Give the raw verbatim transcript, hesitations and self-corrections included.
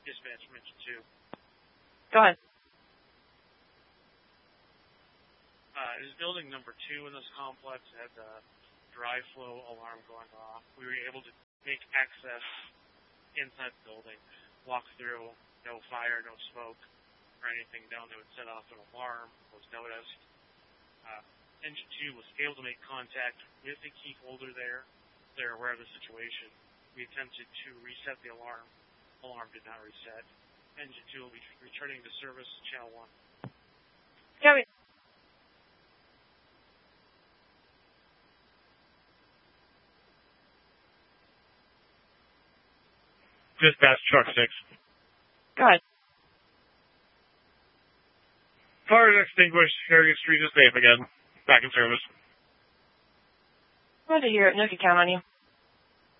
Dispatch from Engine two. Go ahead. Uh, it was building number two in this complex. It had the dry flow alarm going off. We were able to make access inside the building, walk through, no fire, no smoke, or anything down that would set off an alarm was noticed. Uh, Engine two was able to make contact with the key holder there. They're aware of the situation. We attempted to reset the alarm. Alarm did not reset. Engine two will be returning to service, channel one. Copy. Dispatch, truck six. Go ahead. Fire is extinguished. Harriet Street is safe again. Back in service. Glad to hear it. No, can count on you.